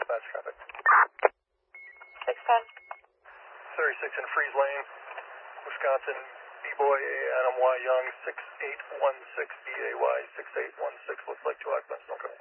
Fast traffic. 610. 36 in Freeze Lane, Wisconsin, B-Boy, Adam Y. Young, 6816, BAY, 6816, looks like 2 occupants, don't come.